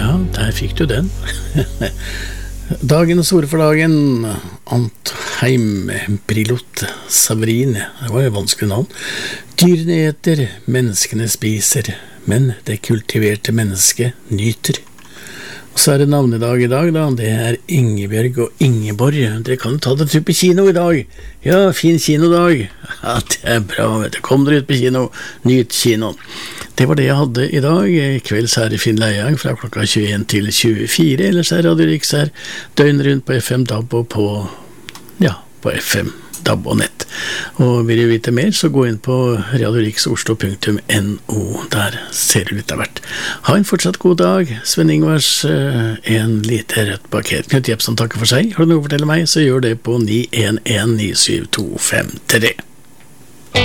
Ja, der fikk du den. Dagens ord for dagen, Antheim Brilot Savarine. Det var jo vanskelig navn. Dyrene eter, menneskene spiser, men det kultiverte mennesket nyter. Og så det navnedag i dag da, det Ingebjørg og Ingeborg. Dere kan ta dere ut på kino i dag. Ja, fin kinodag. Ja, det bra, vet du. Kom dere ut på kino, nyt kinoen. Det var det jeg hadde i dag. I kveld så det Finn Leiang fra klokka 21 til 24. Ellers Radio Riks døgn rundt på FM DAB og på FM DAB og nett. Og vil du vite mer, så gå inn på radioriksoslo.no. Der ser du litt av hvert. Ha en fortsatt god dag. Sven Ingvars, en lite rødt paket. Knut Jepsen takker for seg. Har du noe å fortelle meg, så gjør det på 911-97253.